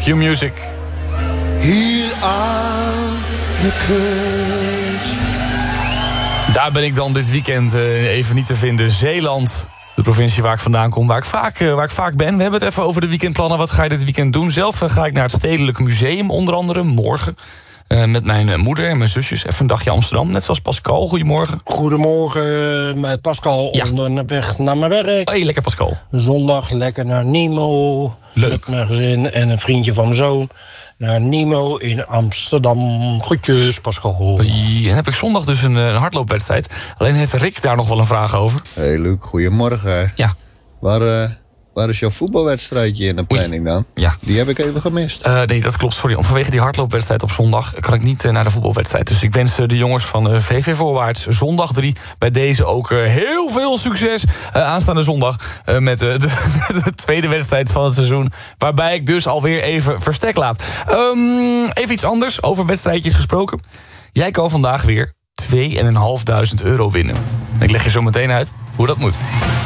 Q-Music. Hier aan de kust. Daar ben ik dan dit weekend even niet te vinden. Zeeland, de provincie waar ik vandaan kom, waar ik vaak ben. We hebben het even over de weekendplannen. Wat ga je dit weekend doen? Zelf ga ik naar het Stedelijk Museum, onder andere, morgen. Met mijn moeder en mijn zusjes. Even een dagje Amsterdam, net zoals Pascal. Goedemorgen. Goedemorgen, met Pascal onderweg naar mijn werk. Hey, lekker Pascal. Zondag lekker naar Nemo. Leuk. Met mijn gezin en een vriendje van mijn zoon. Naar Nemo in Amsterdam. Groetjes, Pascal. En dan heb ik zondag dus een hardloopwedstrijd. Alleen heeft Rick daar nog wel een vraag over. Hey Luc, goedemorgen. Ja. Waar is jouw voetbalwedstrijdje in de planning dan? Ja. Die heb ik even gemist. Nee, dat klopt. Sorry. Vanwege die hardloopwedstrijd op zondag kan ik niet naar de voetbalwedstrijd. Dus ik wens de jongens van VV Voorwaarts zondag 3 bij deze ook heel veel succes. Aanstaande zondag met de tweede wedstrijd van het seizoen. Waarbij ik dus alweer even verstek laat. Even iets anders, over wedstrijdjes gesproken. Jij kan vandaag weer €2.500 winnen. Ik leg je zo meteen uit hoe dat moet.